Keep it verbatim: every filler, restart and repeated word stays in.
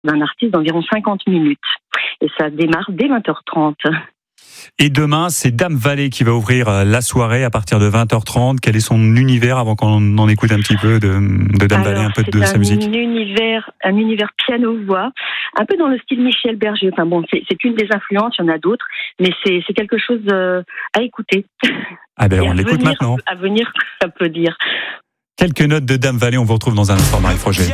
d'un artiste d'environ cinquante minutes. Et ça démarre dès vingt heures trente. Et demain, c'est Dame Vallée qui va ouvrir la soirée à partir de vingt heures trente. Quel est son univers avant qu'on en écoute un petit peu de, de Dame Alors, Vallée, un peu de un sa musique? Univers, un univers piano-voix, un peu dans le style Michel Berger. Enfin bon, c'est, c'est une des influences, il y en a d'autres, mais c'est, c'est quelque chose euh, à écouter. Ah ben, Et on à l'écoute venir, maintenant. À venir applaudir. Quelques notes de Dame Vallée, on vous retrouve dans un instant, Marie Froger.